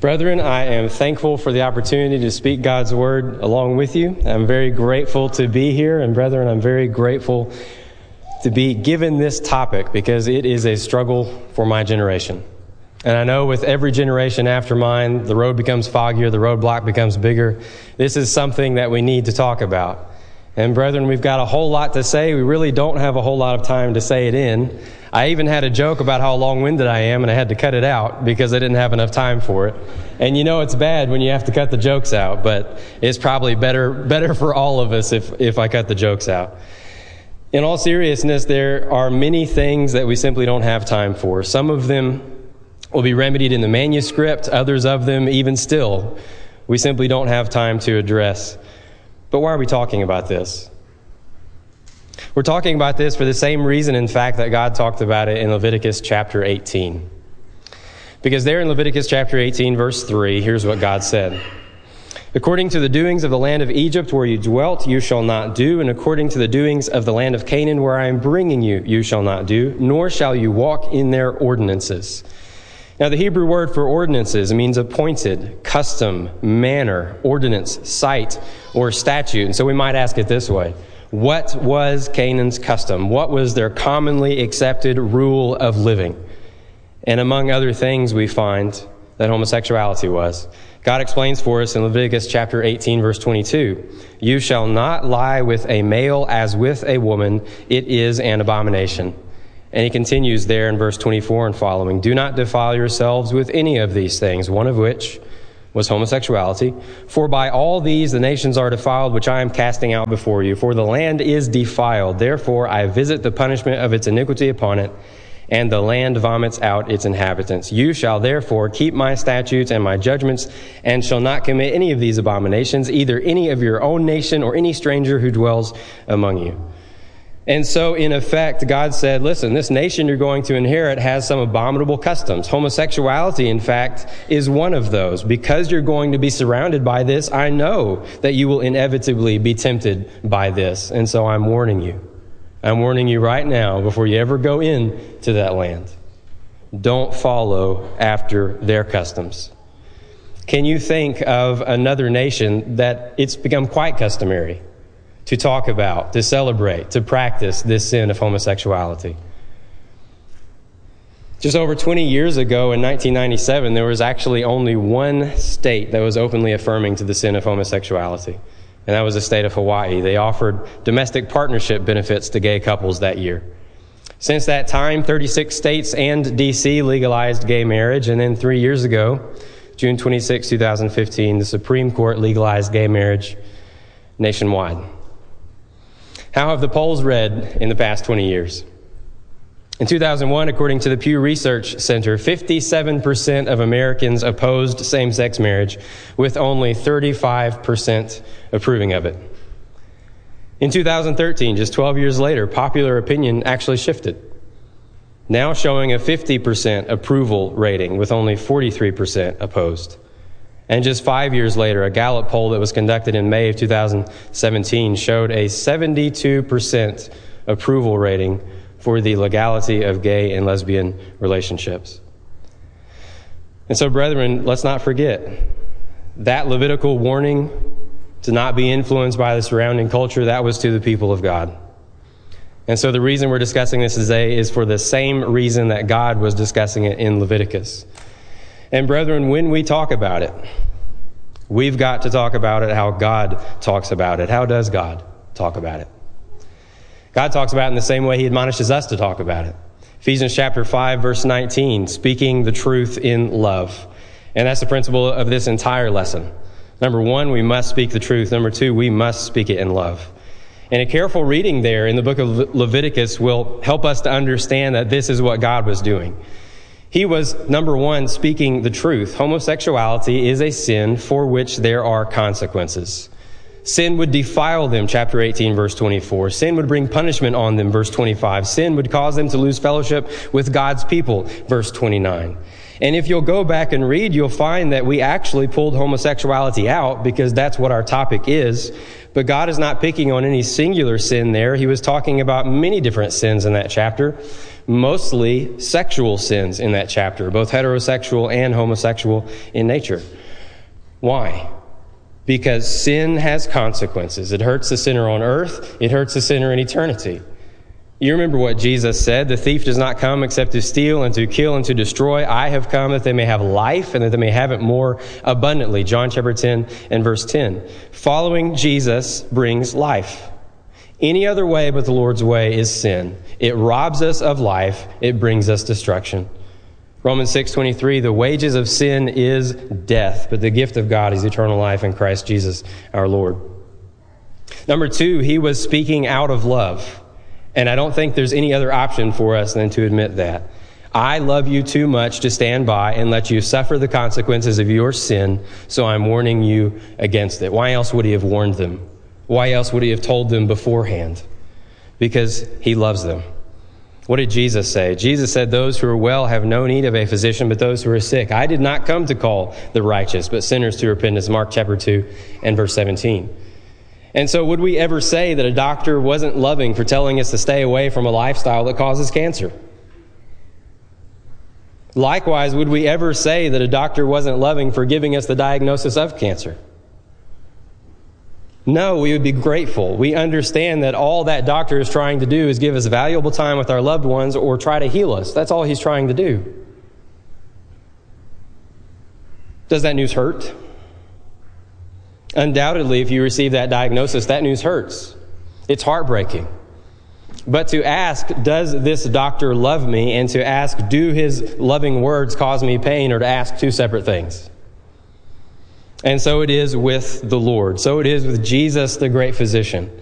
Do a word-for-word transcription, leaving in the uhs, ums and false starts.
Brethren, I am thankful for the opportunity to speak God's word along with you. I'm very grateful to be here, and brethren, I'm very grateful to be given this topic because it is a struggle for my generation. And I know with every generation after mine, the road becomes foggier, the roadblock becomes bigger. This is something that we need to talk about. And brethren, we've got a whole lot to say. We really don't have a whole lot of time to say it in. I even had a joke about how long-winded I am, and I had to cut it out because I didn't have enough time for it. And you know it's bad when you have to cut the jokes out, but it's probably better better for all of us if, if I cut the jokes out. In all seriousness, there are many things that we simply don't have time for. Some of them will be remedied in the manuscript, others of them, even still, we simply don't have time to address. But why are we talking about this? We're talking about this for the same reason, in fact, that God talked about it in Leviticus chapter eighteen. Because there in Leviticus chapter eighteen, verse three, here's what God said. According to the doings of the land of Egypt where you dwelt, you shall not do, and according to the doings of the land of Canaan where I am bringing you, you shall not do, nor shall you walk in their ordinances. Now, the Hebrew word for ordinances means appointed, custom, manner, ordinance, site, or statute. And so we might ask it this way. What was Canaan's custom? What was their commonly accepted rule of living? And among other things, we find that homosexuality was. God explains for us in Leviticus chapter eighteen, verse twenty-two, you shall not lie with a male as with a woman. It is an abomination. And he continues there in verse twenty-four and following, do not defile yourselves with any of these things, one of which was homosexuality. For by all these the nations are defiled, which I am casting out before you. For the land is defiled. Therefore I visit the punishment of its iniquity upon it, and the land vomits out its inhabitants. You shall therefore keep my statutes and my judgments, and shall not commit any of these abominations, either any of your own nation or any stranger who dwells among you. And so, in effect, God said, listen, this nation you're going to inherit has some abominable customs. Homosexuality, in fact, is one of those. Because you're going to be surrounded by this, I know that you will inevitably be tempted by this. And so I'm warning you. I'm warning you right now before you ever go into that land. Don't follow after their customs. Can you think of another nation that it's become quite customary to talk about, to celebrate, to practice this sin of homosexuality? Just over twenty years ago in nineteen ninety-seven, there was actually only one state that was openly affirming to the sin of homosexuality, and that was the state of Hawaii. They offered domestic partnership benefits to gay couples that year. Since that time, thirty-six states and D C legalized gay marriage, and then three years ago, June twenty-sixth, twenty fifteen, the Supreme Court legalized gay marriage nationwide. How have the polls read in the past twenty years? In two thousand one, according to the Pew Research Center, fifty-seven percent of Americans opposed same-sex marriage, with only thirty-five percent approving of it. In two thousand thirteen, just twelve years later, popular opinion actually shifted, now showing a fifty percent approval rating, with only forty-three percent opposed. And just five years later, a Gallup poll that was conducted in May of two thousand seventeen showed a seventy-two percent approval rating for the legality of gay and lesbian relationships. And so, brethren, let's not forget that Levitical warning to not be influenced by the surrounding culture, that was to the people of God. And so the reason we're discussing this today is for the same reason that God was discussing it in Leviticus. And brethren, when we talk about it, we've got to talk about it how God talks about it. How does God talk about it? God talks about it in the same way he admonishes us to talk about it. Ephesians chapter five, verse nineteen, speaking the truth in love. And that's the principle of this entire lesson. Number one, we must speak the truth. Number two, we must speak it in love. And a careful reading there in the book of Leviticus will help us to understand that this is what God was doing. He was, number one, speaking the truth. Homosexuality is a sin for which there are consequences. Sin would defile them, chapter eighteen, verse twenty-four. Sin would bring punishment on them, verse twenty-five. Sin would cause them to lose fellowship with God's people, verse twenty-nine. And if you'll go back and read, you'll find that we actually pulled homosexuality out because that's what our topic is. But God is not picking on any singular sin there. He was talking about many different sins in that chapter. mostly sexual sins in that chapter, both heterosexual and homosexual in nature. Why? Because sin has consequences. It hurts the sinner on earth. It hurts the sinner in eternity. You remember what Jesus said, the thief does not come except to steal and to kill and to destroy. I have come that they may have life and that they may have it more abundantly. John chapter ten and verse ten. Following Jesus brings life. Any other way but the Lord's way is sin. It robs us of life. It brings us destruction. Romans six twenty-three, the wages of sin is death, but the gift of God is eternal life in Christ Jesus our Lord. Number two, he was speaking out of love. And I don't think there's any other option for us than to admit that. I love you too much to stand by and let you suffer the consequences of your sin, so I'm warning you against it. Why else would he have warned them? Why else would he have told them beforehand? Because he loves them. What did Jesus say? Jesus said, those who are well have no need of a physician, but those who are sick. I did not come to call the righteous, but sinners to repentance. Mark chapter two and verse seventeen. And so would we ever say that a doctor wasn't loving for telling us to stay away from a lifestyle that causes cancer? Likewise, would we ever say that a doctor wasn't loving for giving us the diagnosis of cancer? No, we would be grateful. We understand that all that doctor is trying to do is give us valuable time with our loved ones or try to heal us. That's all he's trying to do. Does that news hurt? Undoubtedly, if you receive that diagnosis, that news hurts. It's heartbreaking. But to ask, does this doctor love me? And to ask, do his loving words cause me pain? Or to ask two separate things. And so it is with the Lord. So it is with Jesus, the great physician.